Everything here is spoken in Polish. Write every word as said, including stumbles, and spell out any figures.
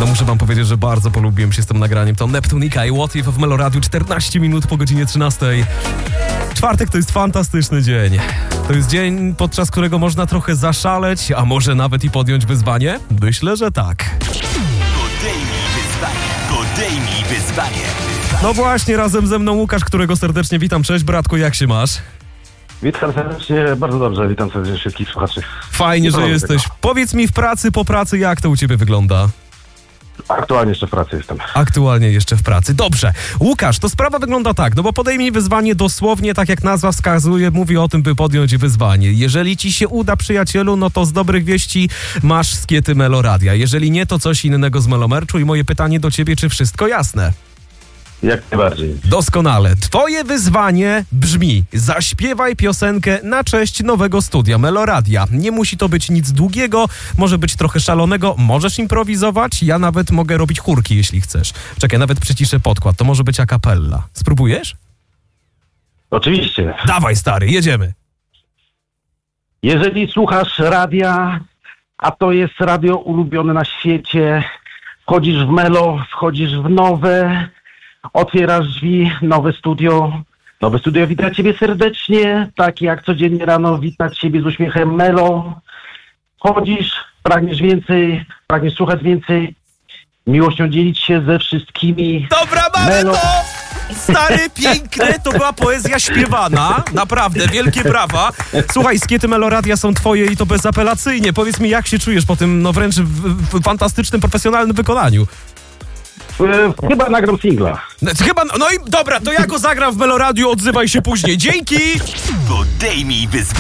No muszę wam powiedzieć, że bardzo polubiłem się z tym nagraniem. To Neptunika i What If w Meloradiu, czternaście minut po godzinie trzynastej. Czwartek to jest fantastyczny dzień. To jest dzień, podczas którego można trochę zaszaleć, a może nawet i podjąć wyzwanie? Myślę, że tak. Podejmij wyzwanie, podejmij wyzwanie. No właśnie, razem ze mną Łukasz, którego serdecznie witam. Cześć bratku, jak się masz? Witam serdecznie, bardzo dobrze, witam serdecznie wszystkich słuchaczy. Fajnie, że Dobra, jesteś. tego. Powiedz mi w pracy, po pracy, jak to u ciebie wygląda? Aktualnie jeszcze w pracy jestem. Aktualnie jeszcze w pracy. Dobrze. Łukasz, to sprawa wygląda tak, no bo podejmij wyzwanie dosłownie, tak jak nazwa wskazuje, mówi o tym, by podjąć wyzwanie. Jeżeli ci się uda, przyjacielu, no to z dobrych wieści masz skiety Meloradia. Jeżeli nie, to coś innego z Melomerczu i moje pytanie do ciebie, czy wszystko jasne? Jak najbardziej. Doskonale. Twoje wyzwanie brzmi: zaśpiewaj piosenkę na cześć nowego studia Meloradia. Nie musi to być nic długiego, może być trochę szalonego, możesz improwizować, ja nawet mogę robić chórki, jeśli chcesz. Czekaj, nawet przyciszę podkład, to może być a cappella. Spróbujesz? Oczywiście. Dawaj, stary, jedziemy. Jeżeli słuchasz radia, a to jest radio ulubione na świecie, wchodzisz w Melo, wchodzisz w nowe, otwierasz drzwi, nowe studio. Nowe studio wita ciebie serdecznie, tak jak codziennie rano wita ciebie z uśmiechem Melo. Wchodzisz, pragniesz więcej, pragniesz słuchać więcej, miłością dzielić się ze wszystkimi. Dobra, mamy Melo. to! Stary, piękne, to była poezja śpiewana. Naprawdę, wielkie brawa. Słuchaj, skiety Meloradia są twoje i to bezapelacyjnie. Powiedz mi, jak się czujesz po tym, no wręcz w, w fantastycznym, profesjonalnym wykonaniu? E, Chyba nagram singla. No, chyba, no i dobra, to ja go zagram w Meloradiu, odzywaj się później. Dzięki! Podejmij wyzwanie.